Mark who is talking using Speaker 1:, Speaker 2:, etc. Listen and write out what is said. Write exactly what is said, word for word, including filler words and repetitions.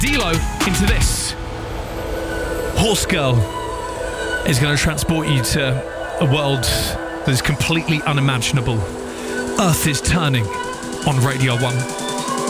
Speaker 1: D-Lo into this. Horse Girl is going to transport you to a world that is completely unimaginable. Earth is turning on Radio one.